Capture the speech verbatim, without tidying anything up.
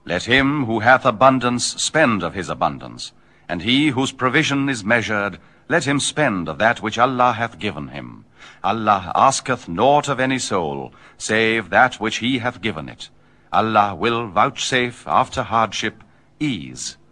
Let him who hath abundance spend of his abundance, and he whose provision is measured, let him spend of that which Allah hath given him. Allah asketh naught of any soul, save that which he hath given it. Allah will vouchsafe after hardship ease.